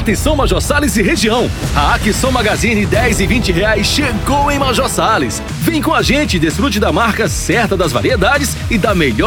Atenção Major Sales e região. A Aquisson Magazine 10 e 20 reais chegou em Major Sales. Vem com a gente e desfrute da marca certa das variedades e da melhor